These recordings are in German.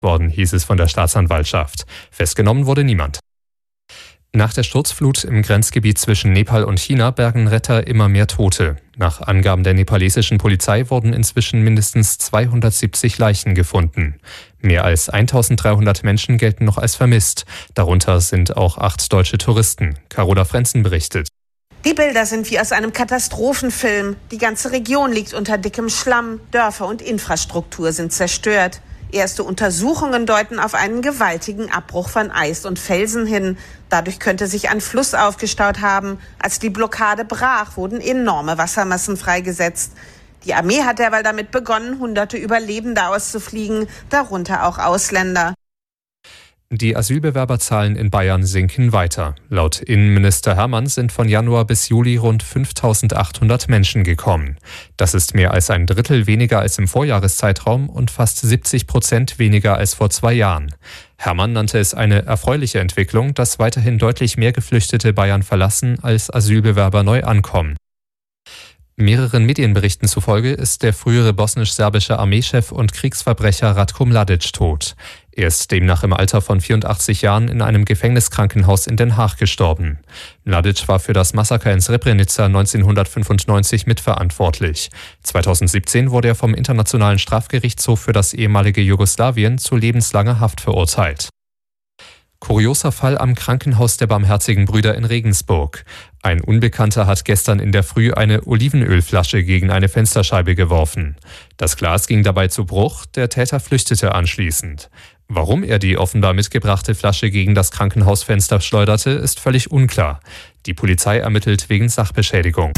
worden, hieß es von der Staatsanwaltschaft. Festgenommen wurde niemand. Nach der Sturzflut im Grenzgebiet zwischen Nepal und China bergen Retter immer mehr Tote. Nach Angaben der nepalesischen Polizei wurden inzwischen mindestens 270 Leichen gefunden. Mehr als 1300 Menschen gelten noch als vermisst. Darunter sind auch 8 deutsche Touristen. Carola Frenzen berichtet. Die Bilder sind wie aus einem Katastrophenfilm. Die ganze Region liegt unter dickem Schlamm. Dörfer und Infrastruktur sind zerstört. Erste Untersuchungen deuten auf einen gewaltigen Abbruch von Eis und Felsen hin. Dadurch könnte sich ein Fluss aufgestaut haben. Als die Blockade brach, wurden enorme Wassermassen freigesetzt. Die Armee hat derweil damit begonnen, Hunderte Überlebende auszufliegen, darunter auch Ausländer. Die Asylbewerberzahlen in Bayern sinken weiter. Laut Innenminister Hermann sind von Januar bis Juli rund 5.800 Menschen gekommen. Das ist mehr als ein Drittel weniger als im Vorjahreszeitraum und fast 70% weniger als vor 2 Jahren. Hermann nannte es eine erfreuliche Entwicklung, dass weiterhin deutlich mehr Geflüchtete Bayern verlassen, als Asylbewerber neu ankommen. Mehreren Medienberichten zufolge ist der frühere bosnisch-serbische Armeechef und Kriegsverbrecher Ratko Mladic tot. Er ist demnach im Alter von 84 Jahren in einem Gefängniskrankenhaus in Den Haag gestorben. Mladic war für das Massaker in Srebrenica 1995 mitverantwortlich. 2017 wurde er vom Internationalen Strafgerichtshof für das ehemalige Jugoslawien zu lebenslanger Haft verurteilt. Kurioser Fall am Krankenhaus der Barmherzigen Brüder in Regensburg. Ein Unbekannter hat gestern in der Früh eine Olivenölflasche gegen eine Fensterscheibe geworfen. Das Glas ging dabei zu Bruch, der Täter flüchtete anschließend. Warum er die offenbar mitgebrachte Flasche gegen das Krankenhausfenster schleuderte, ist völlig unklar. Die Polizei ermittelt wegen Sachbeschädigung.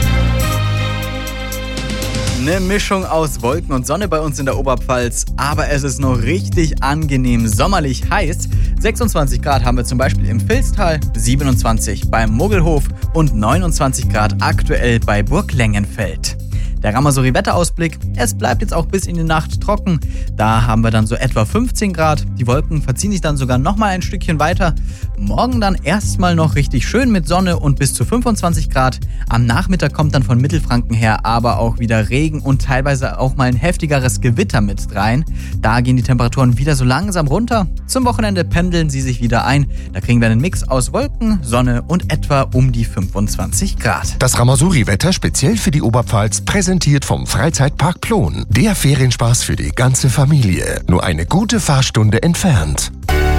Eine Mischung aus Wolken und Sonne bei uns in der Oberpfalz, aber es ist noch richtig angenehm sommerlich heiß. 26 Grad haben wir zum Beispiel im Vilstal, 27 beim Muggelhof und 29 Grad aktuell bei Burg Lengenfeld. Der Ramazouri-Wetterausblick, es bleibt jetzt auch bis in die Nacht trocken. Da haben wir dann so etwa 15 Grad. Die Wolken verziehen sich dann sogar nochmal ein Stückchen weiter. Morgen dann erstmal noch richtig schön mit Sonne und bis zu 25 Grad. Am Nachmittag kommt dann von Mittelfranken her aber auch wieder Regen und teilweise auch mal ein heftigeres Gewitter mit rein. Da gehen die Temperaturen wieder so langsam runter. Zum Wochenende pendeln sie sich wieder ein. Da kriegen wir einen Mix aus Wolken, Sonne und etwa um die 25 Grad. Das Ramazouri-Wetter speziell für die Oberpfalz präsentiert vom Freizeitpark Plon. Der Ferienspaß für die ganze Familie. Nur eine gute Fahrstunde entfernt.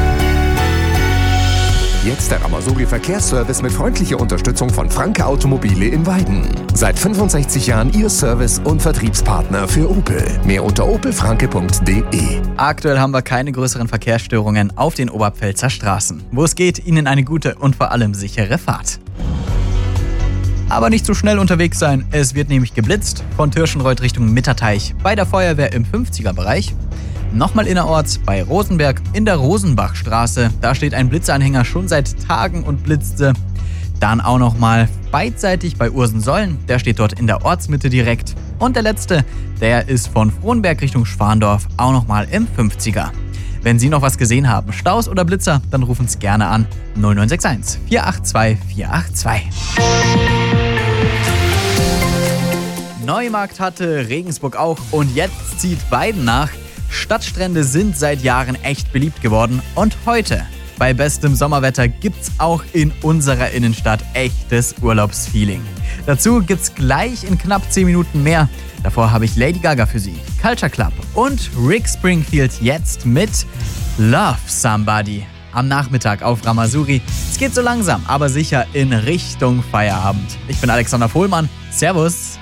Jetzt der Ramazouri Verkehrsservice mit freundlicher Unterstützung von Franke Automobile in Weiden. Seit 65 Jahren Ihr Service- und Vertriebspartner für Opel. Mehr unter opelfranke.de. Aktuell haben wir keine größeren Verkehrsstörungen auf den Oberpfälzer Straßen. Wo es geht, Ihnen eine gute und vor allem sichere Fahrt. Aber nicht zu schnell unterwegs sein, es wird nämlich geblitzt von Tirschenreuth Richtung Mitterteich bei der Feuerwehr im 50er-Bereich. Nochmal innerorts bei Rosenberg in der Rosenbachstraße. Da steht ein Blitzanhänger schon seit Tagen und blitzte. Dann auch nochmal beidseitig bei Ursensollen. Der steht dort in der Ortsmitte direkt. Und der letzte, der ist von Frohnberg Richtung Schwandorf, auch nochmal im 50er. Wenn Sie noch was gesehen haben, Staus oder Blitzer, dann rufen Sie gerne an 0961 482 482. Neumarkt hatte, Regensburg auch und jetzt zieht Weiden nach. Stadtstrände sind seit Jahren echt beliebt geworden und heute, bei bestem Sommerwetter, gibt's auch in unserer Innenstadt echtes Urlaubsfeeling. Dazu gibt's gleich in knapp 10 Minuten mehr. Davor habe ich Lady Gaga für Sie, Culture Club und Rick Springfield jetzt mit Love Somebody. Am Nachmittag auf Ramazouri. Es geht so langsam, aber sicher in Richtung Feierabend. Ich bin Alexander Pohlmann. Servus.